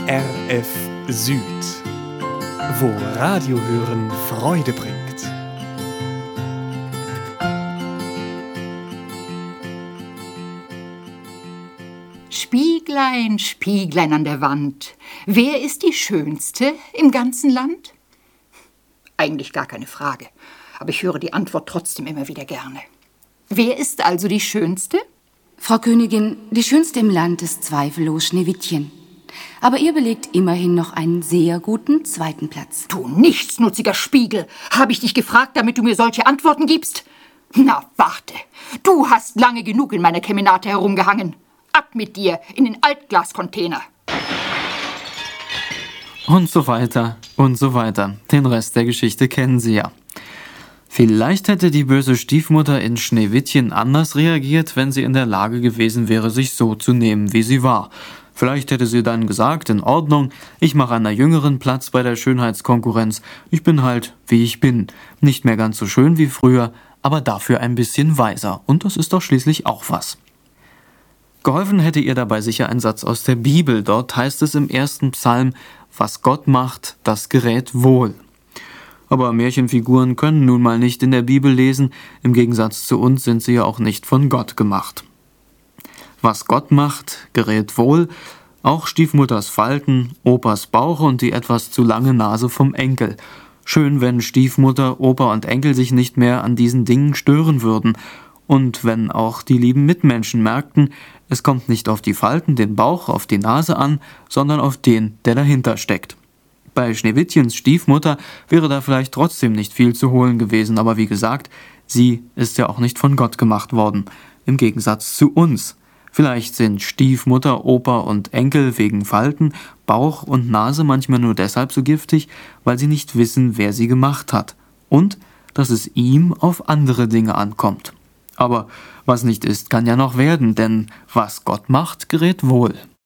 RF Süd, wo Radio hören Freude bringt. Spieglein, Spieglein an der Wand, wer ist die Schönste im ganzen Land? Eigentlich gar keine Frage, aber ich höre die Antwort trotzdem immer wieder gerne. Wer ist also die Schönste? Frau Königin, die Schönste im Land ist zweifellos Schneewittchen. Aber ihr belegt immerhin noch einen sehr guten zweiten Platz. Du nichtsnutziger Spiegel, habe ich dich gefragt, damit du mir solche Antworten gibst? Na, warte, du hast lange genug in meiner Kemenate herumgehangen. Ab mit dir in den Altglascontainer. Und so weiter und so weiter. Den Rest der Geschichte kennen Sie ja. Vielleicht hätte die böse Stiefmutter in Schneewittchen anders reagiert, wenn sie in der Lage gewesen wäre, sich so zu nehmen, wie sie war. Vielleicht hätte sie dann gesagt, in Ordnung, ich mache einer Jüngeren Platz bei der Schönheitskonkurrenz. Ich bin halt, wie ich bin. Nicht mehr ganz so schön wie früher, aber dafür ein bisschen weiser. Und das ist doch schließlich auch was. Geholfen hätte ihr dabei sicher ein Satz aus der Bibel. Dort heißt es im 1. Psalm, was Gott macht, das gerät wohl. Aber Märchenfiguren können nun mal nicht in der Bibel lesen, im Gegensatz zu uns sind sie ja auch nicht von Gott gemacht. Was Gott macht, gerät wohl, auch Stiefmutters Falten, Opas Bauch und die etwas zu lange Nase vom Enkel. Schön, wenn Stiefmutter, Opa und Enkel sich nicht mehr an diesen Dingen stören würden. Und wenn auch die lieben Mitmenschen merkten, es kommt nicht auf die Falten, den Bauch, auf die Nase an, sondern auf den, der dahinter steckt. Bei Schneewittchens Stiefmutter wäre da vielleicht trotzdem nicht viel zu holen gewesen, aber wie gesagt, sie ist ja auch nicht von Gott gemacht worden, im Gegensatz zu uns. Vielleicht sind Stiefmutter, Opa und Enkel wegen Falten, Bauch und Nase manchmal nur deshalb so giftig, weil sie nicht wissen, wer sie gemacht hat und dass es ihm auf andere Dinge ankommt. Aber was nicht ist, kann ja noch werden, denn was Gott macht, gerät wohl.